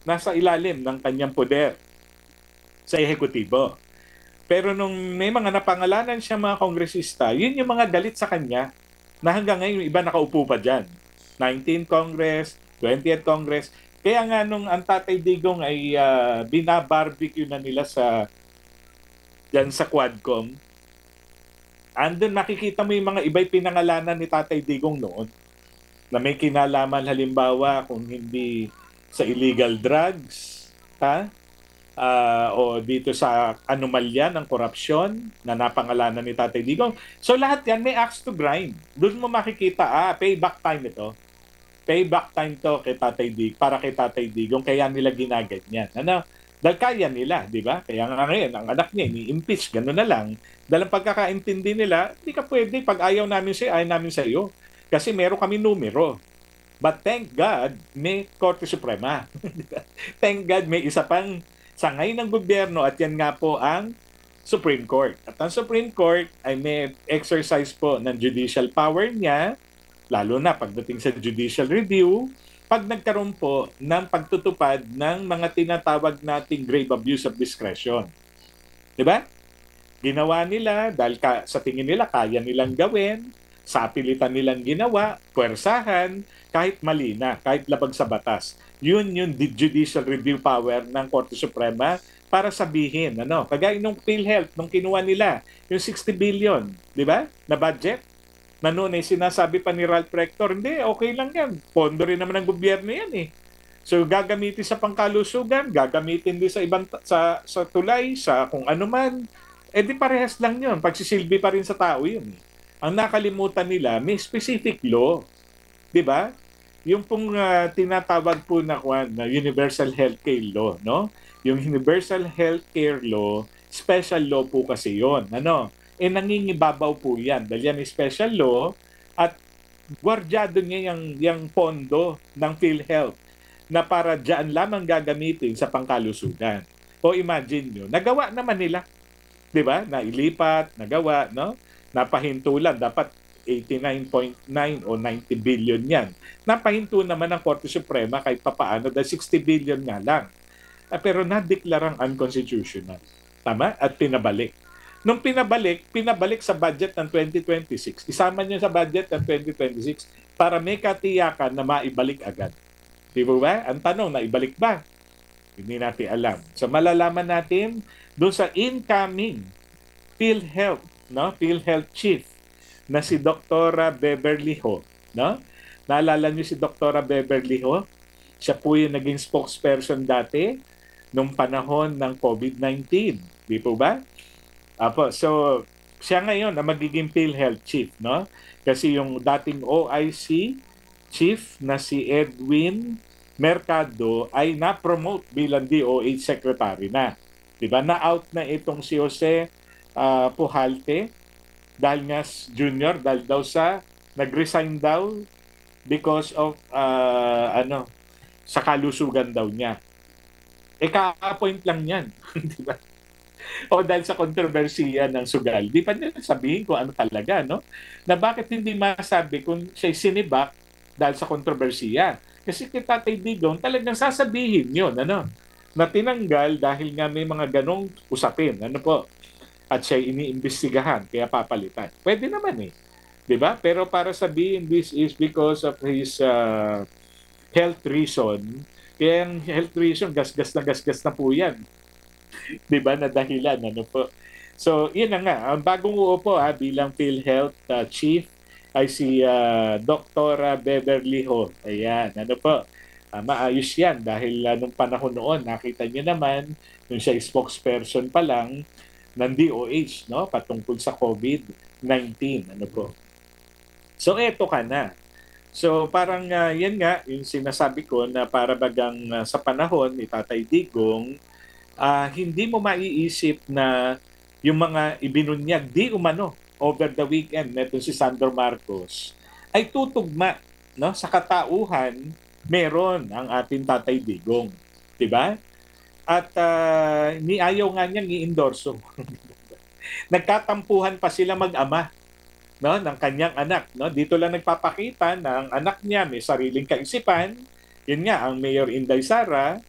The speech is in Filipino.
nasa ilalim ng kanyang poder sa ehekutibo. Pero nung may mga napangalanan siya mga kongresista, yun yung mga galit sa kanya na hanggang ngayon yung iba nakaupo pa dyan. 19th Congress, 20th Congress. Kaya nga nung ang Tatay Digong ay binabarbecue na nila dyan sa Quadcom, andun makikita mo yung mga iba'y pinangalanan ni Tatay Digong noon na may kinalaman halimbawa kung hindi sa illegal drugs, ha? O dito sa anomalya ng korupsyon na napangalanan ni Tatay Digong. So lahat yan may axe to grind. Doon mo makikita, payback time ito. Payback time to kay para kay Tatay Digong, kaya nila ginaganyan. Ano? Dahil kaya nila, di ba? Kaya nga ngayon, ang anak niya, ni-impeach, gano'n na lang. Dahil ang pagkakaintindi nila, hindi ka pwede, pag ayaw namin siya, ayaw namin sa iyo. Kasi meron kami numero. But thank God, may Korte Suprema. Thank God, may isa pang sangay ng gobyerno at yan nga po ang Supreme Court. At ang Supreme Court ay may exercise po ng judicial power niya, lalo na pagdating sa judicial review, pag nagkaroon po ng pagtutupad ng mga tinatawag nating grave abuse of discretion. Diba? Ginawa nila dahil sa tingin nila kaya nilang gawin, sa pilitan nilang ginawa, puwersahan, kahit mali na, kahit labag sa batas. Yun yung judicial review power ng Korte Suprema para sabihin, kagaya nung PhilHealth, nung kinuha nila, yung 60 billion, di ba, na budget, na noon ay sinasabi pa ni Ralph Rector, hindi, okay lang yan. Pondo rin naman ng gobyerno yan eh. So gagamitin sa pangkalusugan, gagamitin din sa ibang sa tulay, sa kung ano man, di parehas lang yun. Pagsisilbi pa rin sa tao yun. Ang nakalimutan nila, may specific law. Di ba? Yung pong tinatawag po na Universal Healthcare Law, no? Yung Universal Healthcare Law, special law po kasi yon. Nangingibabaw po yan. Dahil yan special law at gwardyado niya yung pondo ng PhilHealth na para dyan lamang gagamitin sa pangkalusugan. O imagine nyo, nagawa naman nila. Di ba? Nailipat, nagawa, no? Napahintulan. Dapat 89.9 o 90 billion yan. Napahinto naman ng Korte Suprema kahit papaano dahil 60 billion nga lang. Pero nadeklarang unconstitutional. Tama? At pinabalik. Nung pinabalik sa budget ng 2026. Isama niyo sa budget ng 2026 para may katiyakan na maibalik agad. Di ba? Ang tanong, naibalik ba? Hindi natin alam. So malalaman natin doon sa incoming PhilHealth, no? PhilHealth Chief na si Dr. Beverly Ho, no? Naalala niyo si Dr. Beverly Ho? Siya po yung naging spokesperson dati nung panahon ng COVID-19. Di po ba? So siya ngayon na magiging PhilHealth Chief, no? Kasi yung dating OIC Chief na si Edwin Mercado ay na-promote bilang DOH Secretary na. Diba? Na-out na itong si Jose Pujalte dahil nga junior, dahil daw nag-resign daw because of sa kalusugan daw niya. Ka-appoint lang yan. Diba? O dahil sa kontrobersiya ng sugal. Di pa nila sabihin kung ano talaga, no? Na bakit hindi masabi kung siya'y sinibak dahil sa kontrobersiya. Kasi kay Tatay Digong talagang sasabihin yun, na tinanggal dahil nga may mga ganong usapin, at siya'y iniimbestigahan, kaya papalitan. Pwede naman eh. Di ba? Pero para sabihin this is because of his health reason, kaya ang health reason, gasgas na po yan. Di ba, na dahilan, po. So, yun na nga. Ang bagong uupo bilang PhilHealth Chief ay si Dr. Beverly Ho. Ayan, po. Maayos yan dahil nung panahon noon, nakita niyo naman, nung siya spokesperson pa lang ng DOH, no? Patungkol sa COVID-19. Po. So, eto ka na. So, parang yan nga, yung sinasabi ko na para bagang sa panahon ni Tatay Digong, hindi mo maiisip na yung mga ibinunyag di umano over the weekend netong si Sandro Marcos ay tutugma, no, sa katauhan meron ang ating Tatay Digong, 'di ba? At ni ayaw nga niyang i-endorso. Nagkatampuhan pa sila mag-ama, no, ng kanyang anak, no? Dito lang nagpapakita na ang anak niya may sariling kaisipan. Yun nga ang Mayor Inday Sara